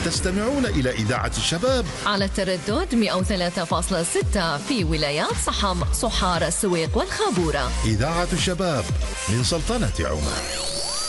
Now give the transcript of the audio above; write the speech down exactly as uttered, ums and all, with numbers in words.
تستمعون إلى إذاعة الشباب على التردد مئة وثلاثة فاصلة ستة في ولايات صحم، صحار، السويق والخابورة. إذاعة الشباب من سلطنة عمان.